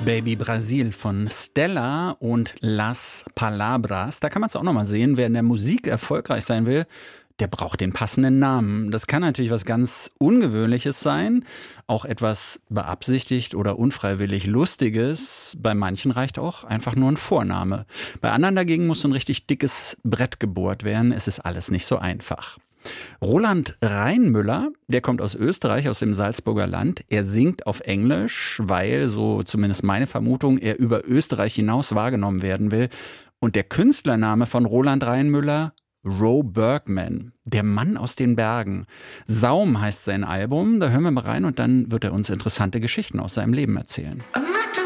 Baby Brasil von Stella und Las Palabras. Da kann man es auch nochmal sehen, wer in der Musik erfolgreich sein will, der braucht den passenden Namen. Das kann natürlich was ganz Ungewöhnliches sein, auch etwas beabsichtigt oder unfreiwillig Lustiges. Bei manchen reicht auch einfach nur ein Vorname. Bei anderen dagegen muss so ein richtig dickes Brett gebohrt werden. Es ist alles nicht so einfach. Roland Reinmüller, der kommt aus Österreich, aus dem Salzburger Land. Er singt auf Englisch, weil, so zumindest meine Vermutung, er über Österreich hinaus wahrgenommen werden will. Und der Künstlername von Roland Reinmüller: Ro Bergman, der Mann aus den Bergen. Saum heißt sein Album, da hören wir mal rein und dann wird er uns interessante Geschichten aus seinem Leben erzählen.